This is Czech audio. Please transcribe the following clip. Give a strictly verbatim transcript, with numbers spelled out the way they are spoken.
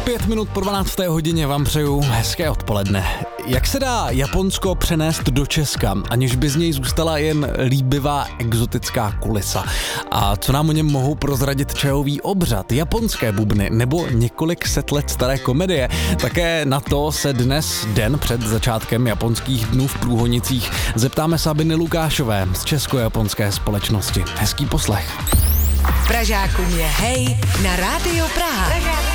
Pět minut po dvanácté hodině vám přeju hezké odpoledne. Jak se dá Japonsko přenést do Česka, aniž by z něj zůstala jen líbivá exotická kulisa? A co nám o něm mohou prozradit čajový obřad, japonské bubny nebo několik set let staré komedie? Také na to se dnes, den před začátkem japonských dnů v Průhonicích, zeptáme Sabiny Lukášové z Česko-japonské společnosti. Hezký poslech. Pražákům je hej na Rádiu Praha.